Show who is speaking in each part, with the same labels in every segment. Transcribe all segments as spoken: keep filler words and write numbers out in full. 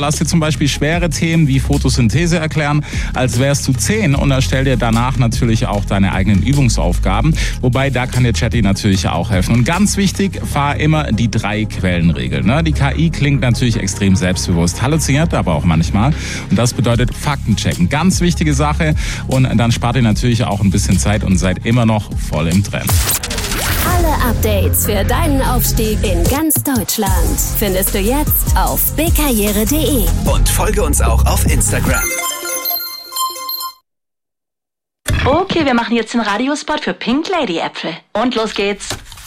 Speaker 1: Lass dir zum Beispiel schwere Themen wie Photosynthese erklären, als wärst du zehn und erstell dir danach natürlich auch deine eigenen Übungsaufgaben. Wobei, da kann dir Chatty natürlich auch helfen. Und ganz wichtig, fahr immer die Drei-Quellen-Regel. Ne? Die K I klingt natürlich extrem selbstbewusst, halluziniert aber auch manchmal. Und das bedeutet Fakten checken. Ganz wichtige Sache. Und dann spart ihr natürlich auch ein bisschen Zeit und seid immer noch voll im Trend.
Speaker 2: Alle Updates für deinen Aufstieg in ganz Deutschland findest du jetzt auf bkarriere punkt de.
Speaker 3: Und folge uns auch auf Instagram.
Speaker 4: Okay, wir machen jetzt den Radiospot für Pink Lady Äpfel. Und los geht's.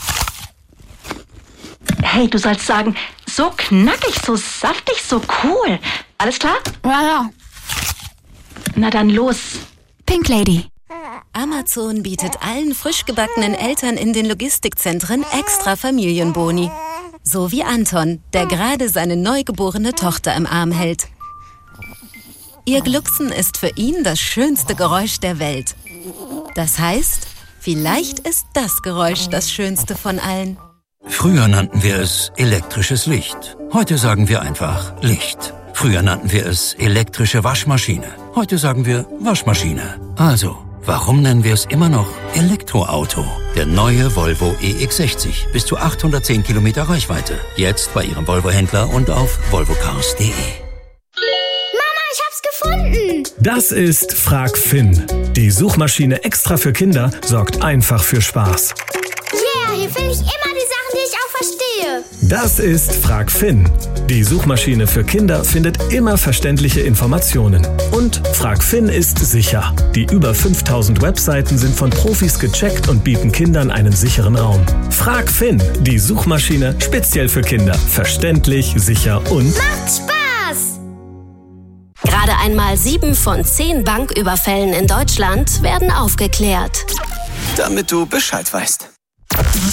Speaker 4: Hey, du sollst sagen, so knackig, so saftig, so cool. Alles klar?
Speaker 5: Ja, ja.
Speaker 4: Na dann los.
Speaker 5: Pink Lady.
Speaker 2: Amazon bietet allen frisch gebackenen Eltern in den Logistikzentren extra Familienboni. So wie Anton, der gerade seine neugeborene Tochter im Arm hält. Ihr Glucksen ist für ihn das schönste Geräusch der Welt. Das heißt, vielleicht ist das Geräusch das schönste von allen.
Speaker 6: Früher nannten wir es elektrisches Licht. Heute sagen wir einfach Licht. Früher nannten wir es elektrische Waschmaschine. Heute sagen wir Waschmaschine. Also, warum nennen wir es immer noch Elektroauto? Der neue Volvo E X sechzig. Bis zu achthundertzehn Kilometer Reichweite. Jetzt bei Ihrem Volvo-Händler und auf volvocars punkt de.
Speaker 7: Mama, ich hab's gefunden!
Speaker 8: Das ist Frag Finn. Die Suchmaschine extra für Kinder sorgt einfach für Spaß.
Speaker 7: Yeah, hier finde ich immer die Sachen, die ich auch verstehe.
Speaker 8: Das ist Frag Finn. Die Suchmaschine für Kinder findet immer verständliche Informationen. Und Frag Finn ist sicher. Die über fünftausend Webseiten sind von Profis gecheckt und bieten Kindern einen sicheren Raum. Frag Finn, die Suchmaschine speziell für Kinder. Verständlich, sicher und
Speaker 7: macht Spaß!
Speaker 2: Gerade einmal sieben von zehn Banküberfällen in Deutschland werden aufgeklärt.
Speaker 3: Damit du Bescheid weißt.